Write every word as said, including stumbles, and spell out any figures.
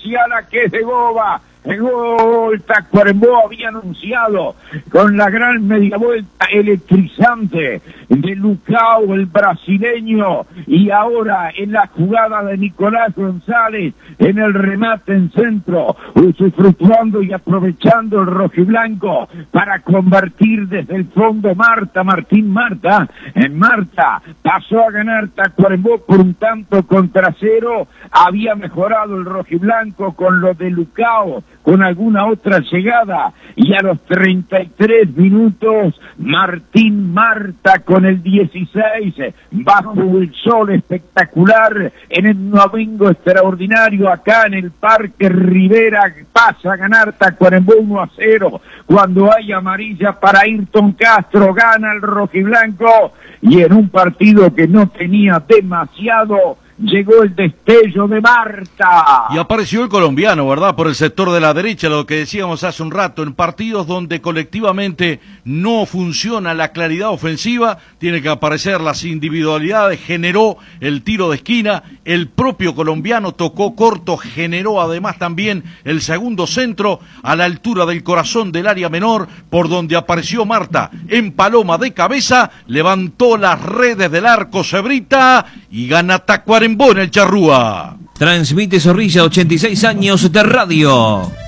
hacia la que es de Goba. El gol Tacuarembó había anunciado con la gran media vuelta electrizante de Lucao, el brasileño, y ahora en la jugada de Nicolás González en el remate en centro, usufructuando y aprovechando el rojiblanco para convertir desde el fondo Marta, Martín Marta, en Marta pasó a ganar Tacuarembó por un tanto contra cero. Había mejorado el rojiblanco con lo de Lucao, con alguna otra llegada, y a los treinta y tres minutos Martín Marta con el dieciséis bajo el sol espectacular en el domingo extraordinario acá en el Parque Rivera, pasa a ganar Tacuarembó uno a cero cuando hay amarilla para Ayrton Castro, gana el rojiblanco, y en un partido que no tenía demasiado llegó el destello de Marta. Y apareció el colombiano, ¿verdad? Por el sector de la derecha, lo que decíamos hace un rato, en partidos donde colectivamente no funciona la claridad ofensiva, tiene que aparecer las individualidades, generó el tiro de esquina, el propio colombiano tocó corto, generó además también el segundo centro a la altura del corazón del área menor, por donde apareció Marta en paloma de cabeza, levantó las redes del arco Cebrita y gana Tacuarembó en el Charrúa. Transmite Zorrilla, ochenta y seis años de radio.